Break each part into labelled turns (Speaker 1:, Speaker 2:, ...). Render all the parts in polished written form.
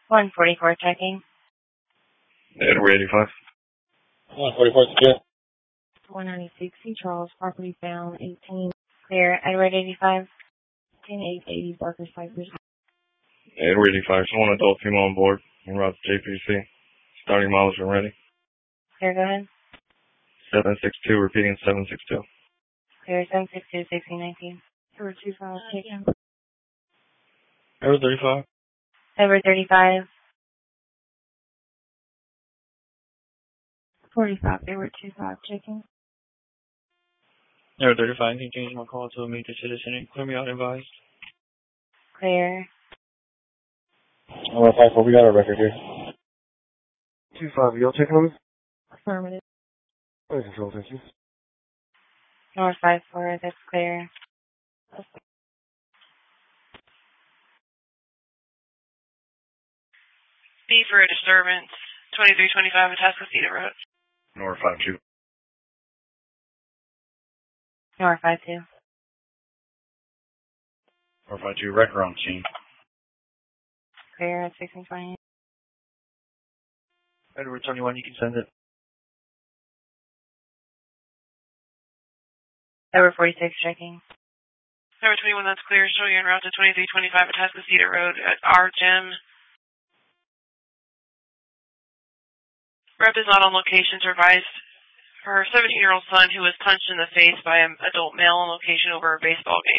Speaker 1: 144 checking.
Speaker 2: Edward 85.
Speaker 3: 144 secure.
Speaker 1: 196 C. Charles, property found 18. Clear. Edward 85. 10880 Barker Cypress.
Speaker 2: Edward 85. Someone adult female on board. En route to JPC. Starting mileage when ready.
Speaker 1: Clear, go ahead.
Speaker 2: 762, repeating 762.
Speaker 1: Clear, 762, 1619. Edward 25, checking.
Speaker 2: Edward 35.
Speaker 1: Edward 35. 45, Edward 25, checking.
Speaker 2: Edward 35, can you change my call to a major citizen? Clear me out, advised.
Speaker 1: Clear.
Speaker 3: Alright, 54, we got a record here.
Speaker 2: 25, y'all checking on me?
Speaker 1: Affirmative.
Speaker 2: Flight control, thank you.
Speaker 1: North 54, that's clear.
Speaker 4: B for a disturbance. 2325 Atascocita Road.
Speaker 2: North 52.
Speaker 1: North 52.
Speaker 2: North 52, wrecker on scene.
Speaker 1: Clear at 1620.
Speaker 2: Edward 21, you can send it.
Speaker 1: Edward 46, checking.
Speaker 4: Number 21, that's clear. Show you en route to 2325 Atascocita Road at our gym. Rep is not on location to advise her 17-year-old son who was punched in the face by an adult male on location over a baseball game.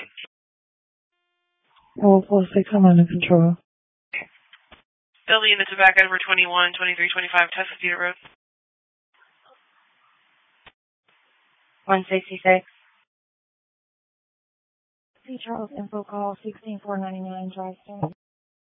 Speaker 1: 46, I'm under control.
Speaker 4: Billy in the tobacco Edward 21, 2325 Atascocita Road.
Speaker 1: 166. C. Charles, info call 16499, drive